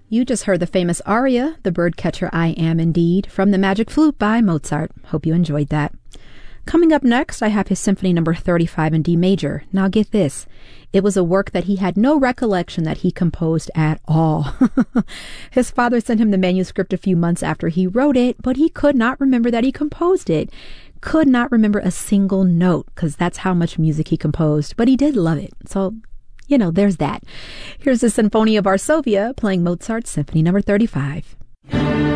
You just heard the famous aria, The Birdcatcher I Am Indeed, from The Magic Flute by Mozart. Hope you enjoyed that. Coming up next, I have his Symphony No. 35 in D major. Now get this. It was a work that he had no recollection that he composed at all. His father sent him the manuscript a few months after he wrote it, but he could not remember that he composed it. Could not remember a single note, because that's how much music he composed, but he did love it. So, there's that. Here's the Sinfonia Varsovia playing Mozart's Symphony No. 35.